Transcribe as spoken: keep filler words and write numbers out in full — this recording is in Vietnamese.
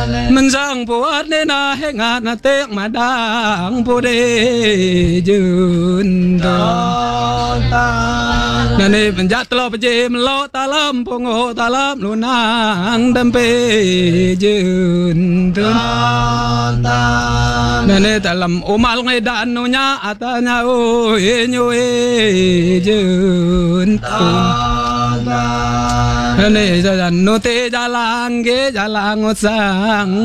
mình rằng bố nên là hết ngàn là tiếc mà đang bố đề dừng nên này mình dắt lo bây giờ mình lo ta lắm phong ngô ta lắm luôn nàng đâm bê dừng nên này ta làm ôm al ngay đàn nó nhá ta nhá ôi nhôi dừng nên này giờ nó tê ra lang ghé ra lang ngót sang